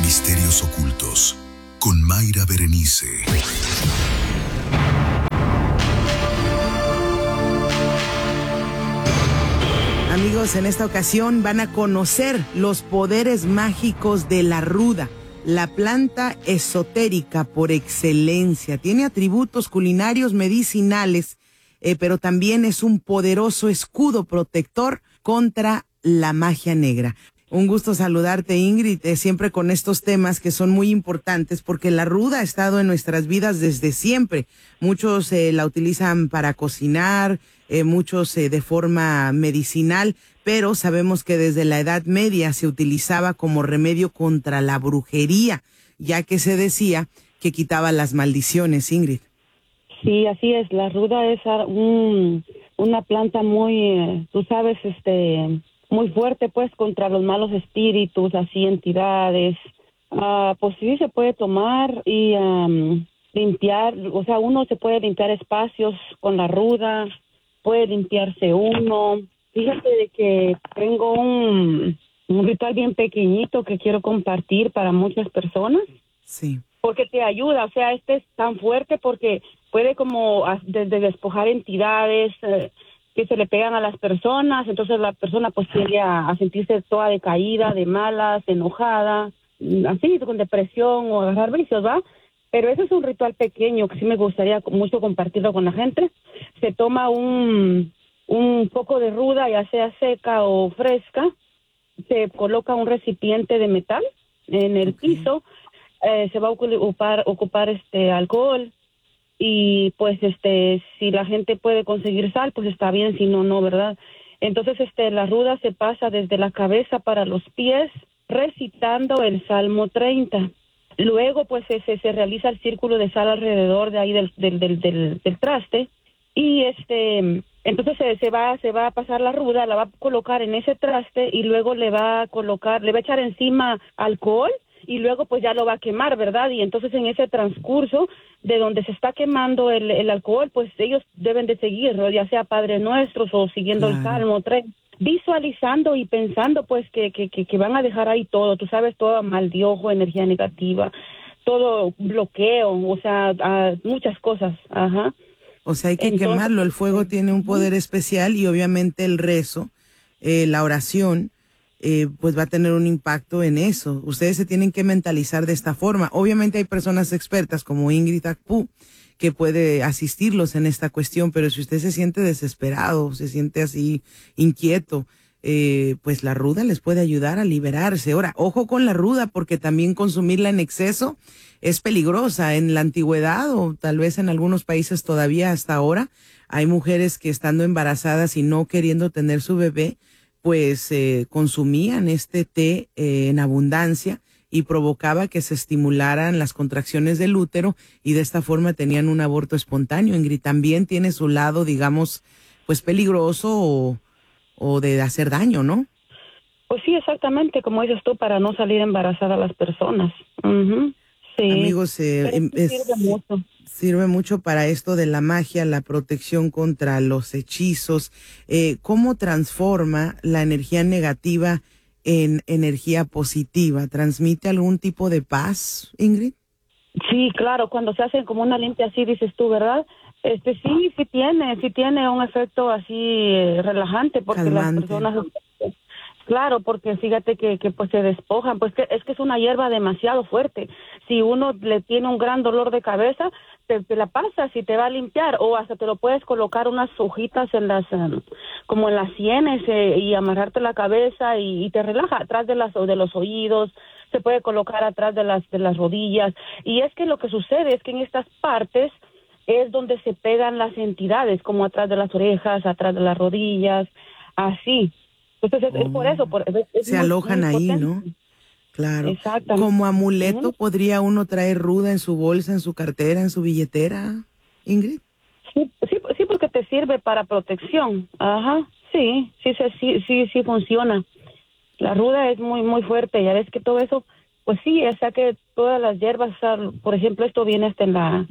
Misterios ocultos con Mayra Berenice. Amigos, en esta ocasión van a conocer los poderes mágicos de la ruda, la planta esotérica por excelencia. Tiene atributos culinarios medicinales, pero también es un poderoso escudo protector contra la magia negra. Un gusto saludarte, Ingrid, siempre con estos temas que son muy importantes porque la ruda ha estado en nuestras vidas desde siempre. Muchos la utilizan para cocinar, muchos de forma medicinal, pero sabemos que desde la Edad Media se utilizaba como remedio contra la brujería, ya que se decía que quitaba las maldiciones, Ingrid. Sí, así es. La ruda es una planta muy, tú sabes, muy fuerte, pues, contra los malos espíritus, así, entidades. Pues sí, se puede tomar y limpiar, o sea, uno se puede limpiar espacios con la ruda, puede limpiarse uno. Fíjate de que tengo un ritual bien pequeñito que quiero compartir para muchas personas. Sí. Porque te ayuda, o sea, es tan fuerte porque puede como desde despojar entidades que se le pegan a las personas, entonces la persona pues tiende a sentirse toda decaída, de malas, enojada, así, con depresión o agarrar vicios, ¿va? Pero ese es un ritual pequeño que sí me gustaría mucho compartirlo con la gente. Se toma un poco de ruda, ya sea seca o fresca, se coloca un recipiente de metal en el piso, se va a ocupar alcohol, y pues si la gente puede conseguir sal, pues está bien, si no, no, ¿verdad? Entonces la ruda se pasa desde la cabeza para los pies recitando el Salmo 30. Luego pues se realiza el círculo de sal alrededor de ahí del traste y entonces se va a pasar la ruda, la va a colocar en ese traste y luego le va a echar encima alcohol y luego pues ya lo va a quemar, ¿verdad? Y entonces en ese transcurso de donde se está quemando el alcohol, pues ellos deben de seguir, ¿no? Ya sea Padre Nuestros o siguiendo el Salmo 3, visualizando y pensando pues que van a dejar ahí todo, tú sabes, todo mal de ojo, energía negativa, todo bloqueo, o sea, muchas cosas, ajá. O sea, hay que quemarlo, el fuego tiene un poder especial y obviamente el rezo, la oración, pues va a tener un impacto en eso. Ustedes se tienen que mentalizar de esta forma. Obviamente hay personas expertas como Ingrid Akpu que puede asistirlos en esta cuestión, pero si usted se siente desesperado, se siente así inquieto, pues la ruda les puede ayudar a liberarse. Ahora, ojo con la ruda porque también consumirla en exceso es peligrosa. En la antigüedad o tal vez en algunos países todavía hasta ahora, hay mujeres que estando embarazadas y no queriendo tener su bebé, pues consumían este té en abundancia y provocaba que se estimularan las contracciones del útero y de esta forma tenían un aborto espontáneo. Ingrid, también tiene su lado, digamos, pues peligroso o de hacer daño, ¿no? Pues sí, exactamente, como dices tú, para no salir embarazada a las personas. Uh-huh. Sí. Amigos, sirve mucho para esto de la magia, la protección contra los hechizos. ¿Cómo transforma la energía negativa en energía positiva? ¿Transmite algún tipo de paz, Ingrid? Sí, claro, cuando se hace como una limpia así, dices tú, ¿verdad? Sí tiene un efecto así relajante, porque calmante. Las personas, claro, porque fíjate que pues se despojan, pues que es una hierba demasiado fuerte. Si uno le tiene un gran dolor de cabeza, te la pasas y te va a limpiar, o hasta te lo puedes colocar unas hojitas en como en las sienes y amarrarte la cabeza y te relaja atrás de los oídos. Se puede colocar atrás de las rodillas, y es que lo que sucede es que en estas partes es donde se pegan las entidades, como atrás de las orejas, atrás de las rodillas, así. Entonces es por eso. Se alojan muy ahí, potente. ¿no? Claro. Exactamente. Como amuleto, ¿podría uno traer ruda en su bolsa, en su cartera, en su billetera, Ingrid? Sí, porque te sirve para protección. Ajá, sí funciona. La ruda es muy, muy fuerte, ya ves que todo eso, pues sí, o sea que todas las hierbas, o sea, por ejemplo, esto viene hasta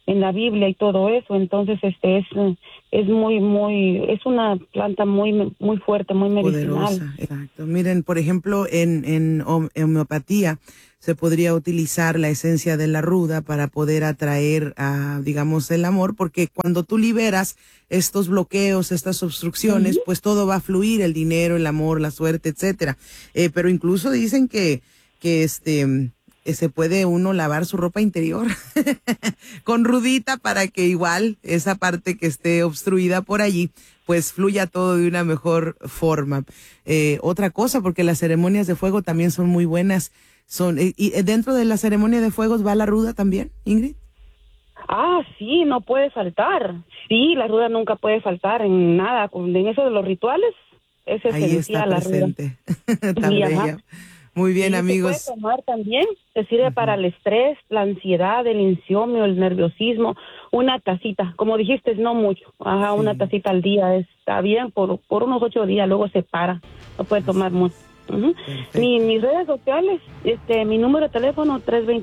en la Biblia y todo eso. Entonces es una planta muy fuerte, muy medicinal. Poderosa, exacto. Miren, por ejemplo, en homeopatía se podría utilizar la esencia de la ruda para poder atraer digamos, el amor, porque cuando tú liberas estos bloqueos, estas obstrucciones, pues todo va a fluir, el dinero, el amor, la suerte, etcétera. Pero incluso dicen que se puede uno lavar su ropa interior con rudita para que igual esa parte que esté obstruida por allí, pues fluya todo de una mejor forma. Otra cosa, porque las ceremonias de fuego también son muy buenas. Y dentro de la ceremonia de fuegos va la ruda también, Ingrid. Sí, no puede faltar. Sí, la ruda nunca puede faltar en nada. En eso de los rituales, es esencial la ruda. Ahí está presente. Tan bella. Muy bien, amigos. Se puede tomar también, se sirve para el estrés, la ansiedad, el insomnio, el nerviosismo. Una tacita, como dijiste, no mucho. Una tacita al día está bien, por unos 8 días, luego se para. No puede tomar mucho. Mis redes sociales, mi número de teléfono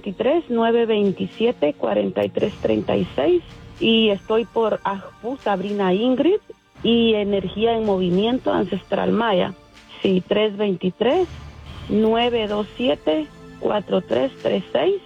323-927-4336 y estoy por Ajpu, Sabrina Ingrid, y Energía en Movimiento Ancestral Maya. Sí, 323-927-4336,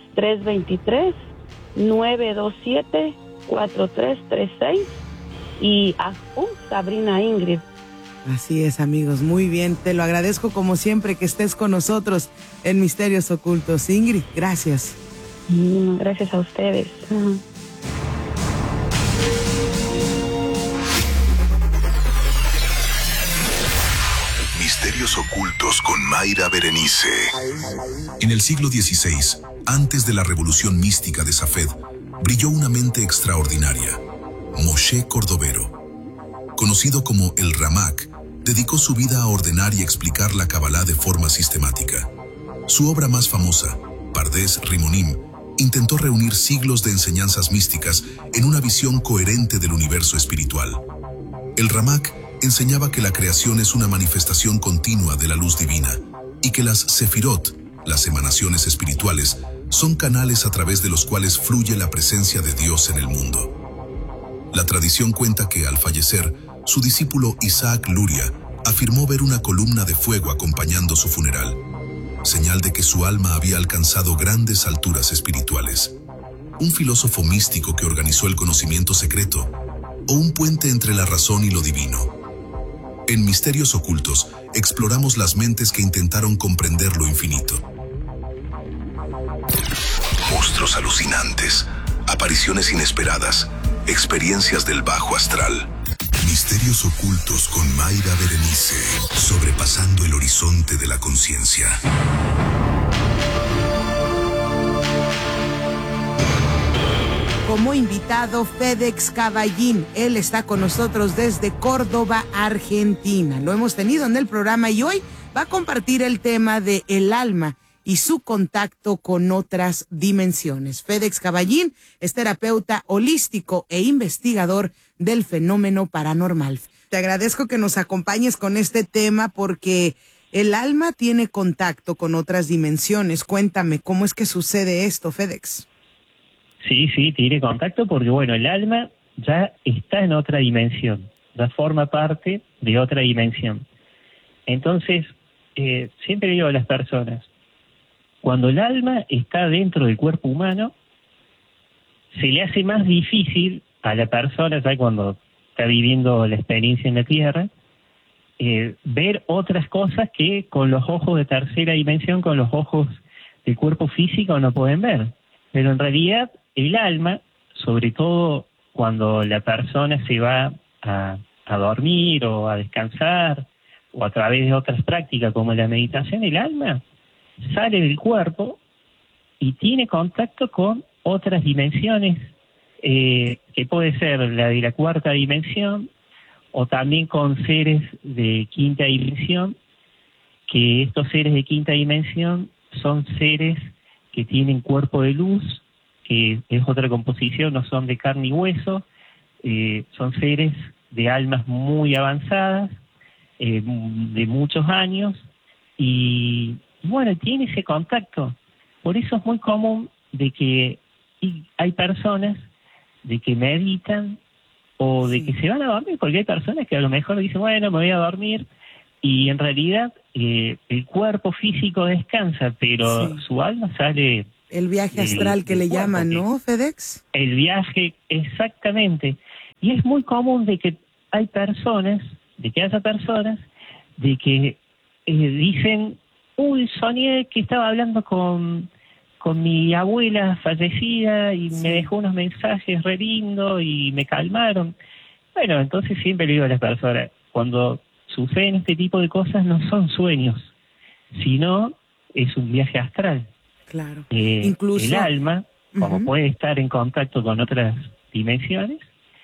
323-927-4336 y Ajpu, Sabrina Ingrid. Así es, amigos, muy bien. Te lo agradezco como siempre que estés con nosotros en Misterios Ocultos. Ingrid, gracias. Gracias a ustedes. Misterios Ocultos con Mayra Berenice. En el siglo XVI, antes de la revolución mística de Safed, brilló una mente extraordinaria, Moshe Cordovero. Conocido como el Ramak, dedicó su vida a ordenar y explicar la Kabbalah de forma sistemática. Su obra más famosa, Pardes Rimonim, intentó reunir siglos de enseñanzas místicas en una visión coherente del universo espiritual. El Ramak enseñaba que la creación es una manifestación continua de la luz divina y que las Sefirot, las emanaciones espirituales, son canales a través de los cuales fluye la presencia de Dios en el mundo. La tradición cuenta que, al fallecer, su discípulo Isaac Luria afirmó ver una columna de fuego acompañando su funeral, señal de que su alma había alcanzado grandes alturas espirituales. Un filósofo místico que organizó el conocimiento secreto, o un puente entre la razón y lo divino. En Misterios Ocultos, exploramos las mentes que intentaron comprender lo infinito. Monstruos alucinantes, apariciones inesperadas, experiencias del bajo astral. Misterios Ocultos con Mayra Berenice, sobrepasando el horizonte de la conciencia. Como invitado, Fedex Caballín. Él está con nosotros desde Córdoba, Argentina. Lo hemos tenido en el programa y hoy va a compartir el tema de el alma y su contacto con otras dimensiones. Fedex Caballín es terapeuta holístico e investigador del fenómeno paranormal. Te agradezco que nos acompañes con este tema porque el alma tiene contacto con otras dimensiones. Cuéntame, ¿cómo es que sucede esto, Fedex? Sí, tiene contacto porque, el alma ya está en otra dimensión, ya forma parte de otra dimensión. Entonces, siempre digo a las personas, cuando el alma está dentro del cuerpo humano, se le hace más difícil a la persona, ya cuando está viviendo la experiencia en la Tierra, ver otras cosas que con los ojos de tercera dimensión, con los ojos del cuerpo físico no pueden ver. Pero en realidad el alma, sobre todo cuando la persona se va a dormir o a descansar, o a través de otras prácticas como la meditación, el alma sale del cuerpo y tiene contacto con otras dimensiones, que puede ser la de la cuarta dimensión, o también con seres de quinta dimensión, que estos seres de quinta dimensión son seres que tienen cuerpo de luz, que es otra composición, no son de carne y hueso, son seres de almas muy avanzadas, de muchos años, y tiene ese contacto. Por eso es muy común de que hay personas de que meditan o de que se van a dormir, porque hay personas que a lo mejor dicen, bueno, me voy a dormir, y en realidad el cuerpo físico descansa, pero su alma sale... El viaje astral que le llaman, ¿no, FedEx? El viaje, exactamente. Y es muy común de que haya personas de que dicen, uy, soñé que estaba hablando con mi abuela fallecida y me dejó unos mensajes re lindos y me calmaron. Bueno, entonces siempre le digo a las personas, cuando suceden este tipo de cosas no son sueños, sino es un viaje astral. Claro. Incluso el alma, como puede estar en contacto con otras dimensiones,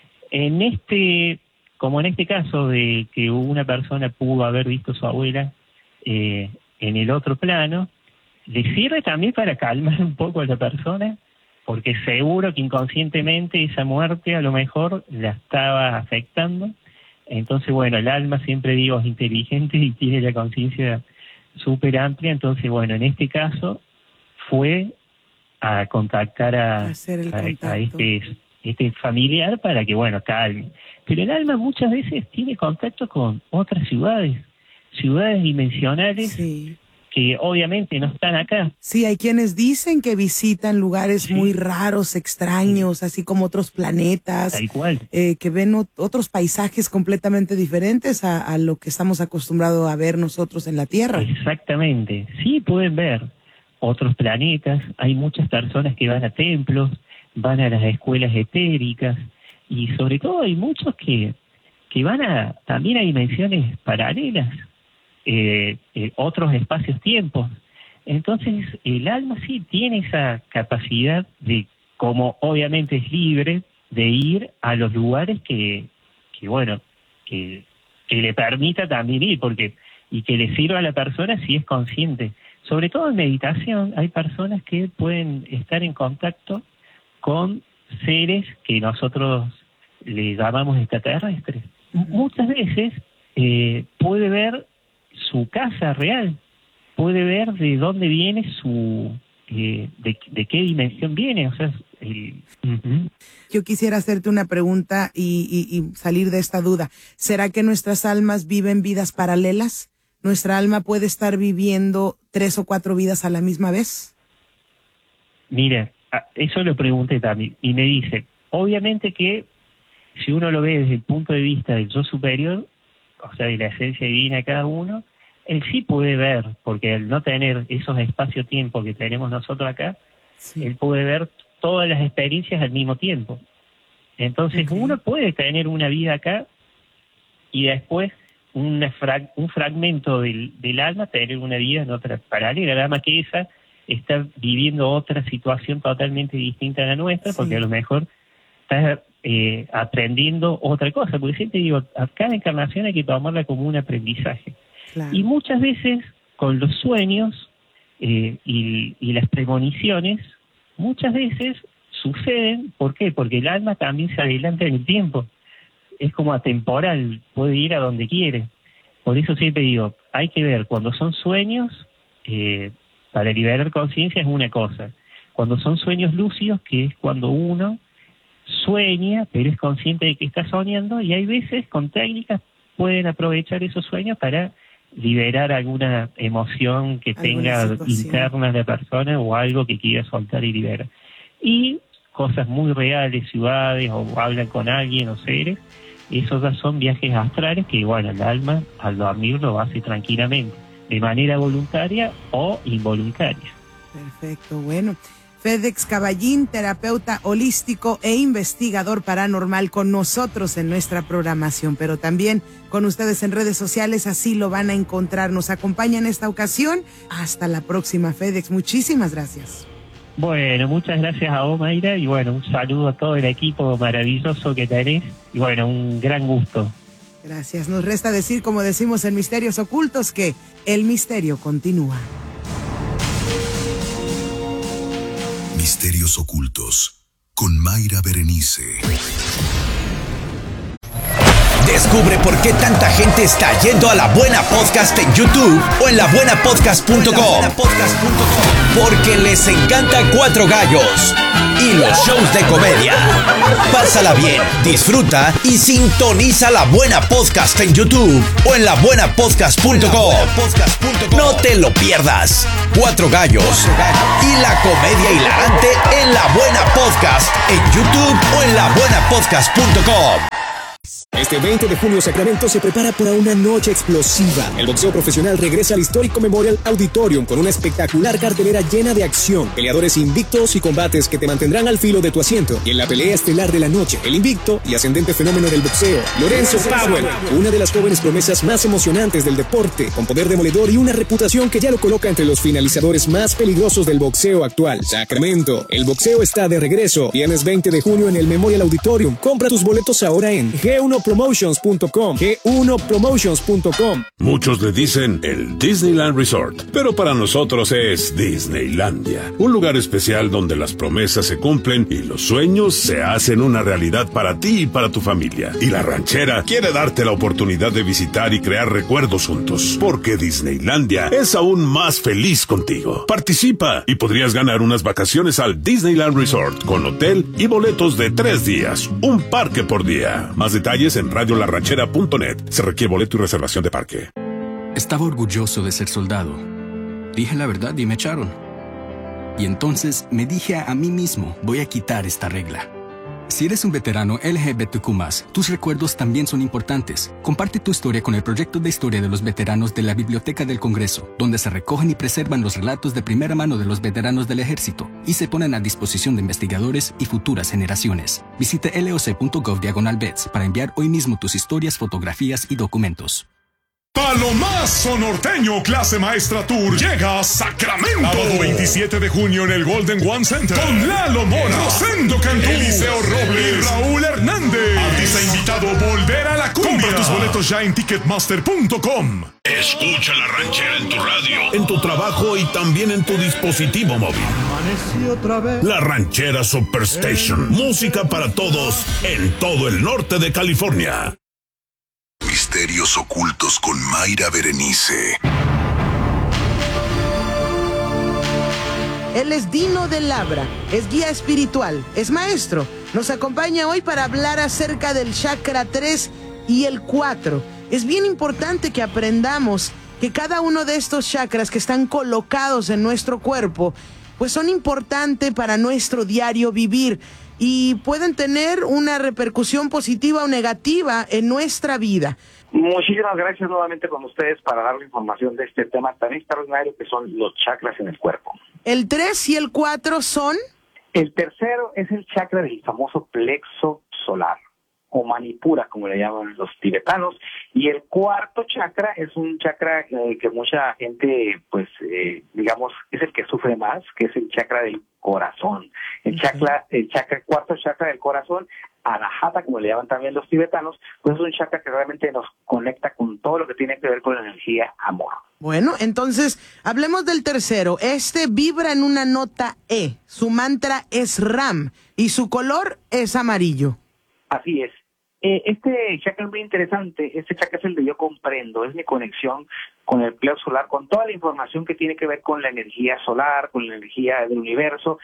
como en este caso de que una persona pudo haber visto a su abuela en el otro plano, le sirve también para calmar un poco a la persona, porque seguro que inconscientemente esa muerte a lo mejor la estaba afectando. Entonces, bueno, el alma, siempre digo, es inteligente y tiene la conciencia súper amplia. Entonces, bueno, en este caso fue a contactar a este familiar para que, bueno, calme. Pero el alma muchas veces tiene contacto con otras ciudades dimensionales que obviamente no están acá. Sí, hay quienes dicen que visitan lugares muy raros, extraños, así como otros planetas. Tal cual. Que ven otros paisajes completamente diferentes a lo que estamos acostumbrados a ver nosotros en la Tierra. Exactamente. Sí, pueden ver otros planetas. Hay muchas personas que van a templos, van a las escuelas etéricas, y sobre todo hay muchos que van también a dimensiones paralelas, otros espacios-tiempos. Entonces el alma sí tiene esa capacidad de, como obviamente es libre, de ir a los lugares que le permita también ir, y que le sirva a la persona si es consciente. Sobre todo en meditación hay personas que pueden estar en contacto con seres que nosotros le llamamos extraterrestres. Muchas veces puede ver su casa real, puede ver de dónde viene de qué dimensión viene, o sea, Yo quisiera hacerte una pregunta y salir de esta duda. ¿Será que nuestras almas viven vidas paralelas? ¿Nuestra alma puede estar viviendo 3 o 4 vidas a la misma vez? Mira, eso lo pregunté también, y me dice, obviamente que si uno lo ve desde el punto de vista del yo superior, o sea, de la esencia divina de cada uno, él sí puede ver, porque al no tener esos espacio-tiempo que tenemos nosotros acá, él puede ver todas las experiencias al mismo tiempo. Entonces uno puede tener una vida acá y después un fragmento del alma tener una vida en otra paralela, nada más que esa está viviendo otra situación totalmente distinta a la nuestra, porque a lo mejor está aprendiendo otra cosa, porque siempre digo, a cada encarnación hay que tomarla como un aprendizaje. Claro. Y muchas veces con los sueños y las premoniciones, muchas veces suceden. ¿Por qué? Porque el alma también se adelanta en el tiempo, es como atemporal, puede ir a donde quiere. Por eso siempre digo, hay que ver cuando son sueños, para liberar conciencia es una cosa, cuando son sueños lúcidos, que es cuando uno sueña, pero es consciente de que está soñando, y hay veces con técnicas pueden aprovechar esos sueños para liberar alguna emoción que tenga interna de la persona o algo que quiera soltar y liberar. Y cosas muy reales, ciudades, o hablan con alguien o seres, esos ya son viajes astrales que, bueno, el alma al dormir lo hace tranquilamente, de manera voluntaria o involuntaria. Perfecto, bueno. FedEx Caballín, terapeuta holístico e investigador paranormal, con nosotros en nuestra programación, pero también con ustedes en redes sociales, así lo van a encontrar. Nos acompaña en esta ocasión. Hasta la próxima, FedEx. Muchísimas gracias. Bueno, muchas gracias a vos, Mayra, y bueno, un saludo a todo el equipo maravilloso que tenés, y bueno, un gran gusto. Gracias. Nos resta decir, como decimos en Misterios Ocultos, que el misterio continúa. Misterios Ocultos, con Mayra Berenice. Descubre por qué tanta gente está yendo a La Buena Podcast en YouTube o en labuenapodcast.com. porque les encanta Cuatro Gallos y los shows de comedia. Pásala bien, disfruta y sintoniza La Buena Podcast en YouTube o en labuenapodcast.com. No te lo pierdas. Cuatro Gallos y la comedia hilarante en La Buena Podcast en YouTube o en labuenapodcast.com. Este 20 de junio Sacramento se prepara para una noche explosiva. El boxeo profesional regresa al histórico Memorial Auditorium con una espectacular cartelera llena de acción, peleadores invictos y combates que te mantendrán al filo de tu asiento. Y en la pelea estelar de la noche, el invicto y ascendente fenómeno del boxeo, Lorenzo Powell, una de las jóvenes promesas más emocionantes del deporte, con poder demoledor y una reputación que ya lo coloca entre los finalizadores más peligrosos del boxeo actual. Sacramento, el boxeo está de regreso. Viernes 20 de junio en el Memorial Auditorium. Compra tus boletos ahora en G1Promotions.com. G1Promotions.com. Muchos le dicen el Disneyland Resort, pero para nosotros es Disneylandia, un lugar especial donde las promesas se cumplen y los sueños se hacen una realidad para ti y para tu familia. Y La Ranchera quiere darte la oportunidad de visitar y crear recuerdos juntos, porque Disneylandia es aún más feliz contigo. Participa y podrías ganar unas vacaciones al Disneyland Resort con hotel y boletos de 3 días, un parque por día. Más detalles en radiolarranchera.net. Se requiere boleto y reservación de parque. Estaba orgulloso de ser soldado. Dije la verdad y me echaron. Y entonces me dije a mí mismo, voy a quitar esta regla. Si eres un veterano LGBTQ+, tus recuerdos también son importantes. Comparte tu historia con el proyecto de historia de los veteranos de la Biblioteca del Congreso, donde se recogen y preservan los relatos de primera mano de los veteranos del ejército y se ponen a disposición de investigadores y futuras generaciones. Visite loc.gov/vets para enviar hoy mismo tus historias, fotografías y documentos. Palomazo Norteño Clase Maestra Tour llega a Sacramento. Sábado 27 de junio en el Golden One Center con Lalo Mora, Rosendo Cantú, Eliseo Robles y Raúl Hernández. Artista invitado Volver a la Cumbia. Compra tus boletos ya en Ticketmaster.com. Escucha La Ranchera en tu radio, en tu trabajo y también en tu dispositivo móvil. La Ranchera Superstation. Música para todos en todo el norte de California. Misterios ocultos con Mayra Berenice. Él es Dino de Labra, es guía espiritual, es maestro. Nos acompaña hoy para hablar acerca del chakra 3 y el 4. Es bien importante que aprendamos que cada uno de estos chakras que están colocados en nuestro cuerpo, pues son importantes para nuestro diario vivir y pueden tener una repercusión positiva o negativa en nuestra vida. Muchísimas gracias nuevamente con ustedes para dar la información de este tema tan extraordinario que son los chakras en el cuerpo. ¿El 3 y el 4 son? El tercero es el chakra del famoso plexo solar, o manipura, como le llaman los tibetanos, y el cuarto chakra es un chakra que mucha gente, pues, digamos, es el que sufre más, que es el chakra del corazón. El cuarto chakra del corazón, Anahata, como le llaman también los tibetanos, pues es un chakra que realmente nos conecta con todo lo que tiene que ver con la energía amor. Bueno, entonces, hablemos del tercero. Este vibra en una nota E. Su mantra es Ram y su color es amarillo. Así es. Este chakra es muy interesante. Este chakra es el de yo comprendo, es mi conexión con el plexo solar, con toda la información que tiene que ver con la energía solar, con la energía del universo.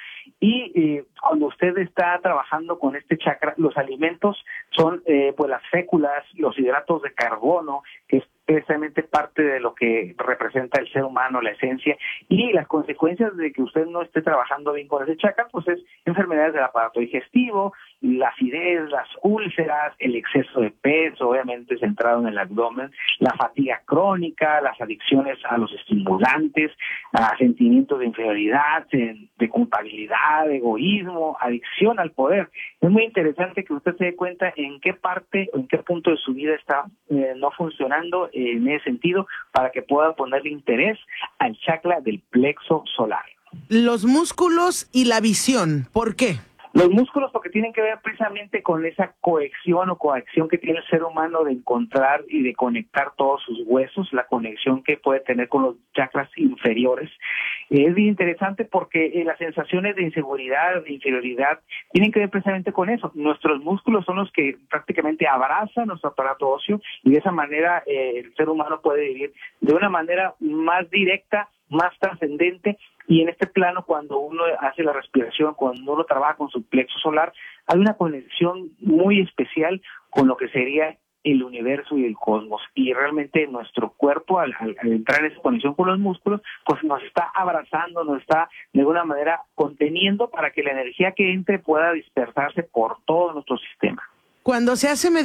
Y cuando usted está trabajando con este chakra, los alimentos son pues las féculas, los hidratos de carbono, que es precisamente parte de lo que representa el ser humano, la esencia, y las consecuencias de que usted no esté trabajando bien con ese chakra, pues es enfermedades del aparato digestivo, la acidez, las úlceras, el exceso de peso, obviamente centrado en el abdomen, la fatiga crónica, las adicciones a los estimulantes, a sentimientos de inferioridad, de culpabilidad, de egoísmo, adicción al poder. Es muy interesante que usted se dé cuenta en qué parte o en qué punto de su vida está no funcionando en ese sentido para que pueda ponerle interés al chakra del plexo solar. Los músculos y la visión, ¿por qué? Los músculos porque tienen que ver precisamente con esa cohesión o coacción que tiene el ser humano de encontrar y de conectar todos sus huesos, la conexión que puede tener con los chakras inferiores. Es bien interesante porque las sensaciones de inseguridad, de inferioridad, tienen que ver precisamente con eso. Nuestros músculos son los que prácticamente abrazan nuestro aparato óseo y de esa manera el ser humano puede vivir de una manera más directa más trascendente, y en este plano, cuando uno hace la respiración, cuando uno trabaja con su plexo solar, hay una conexión muy especial con lo que sería el universo y el cosmos, y realmente nuestro cuerpo al entrar en esa conexión con los músculos, pues nos está abrazando, nos está de alguna manera conteniendo para que la energía que entre pueda dispersarse por todo nuestro sistema. Cuando se hace